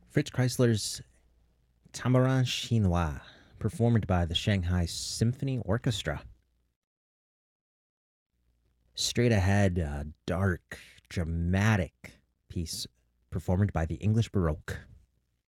Fritz Kreisler's Tamarin Chinois, performed by the Shanghai Symphony Orchestra. Straight ahead, dark, dramatic piece performed by the English Baroque.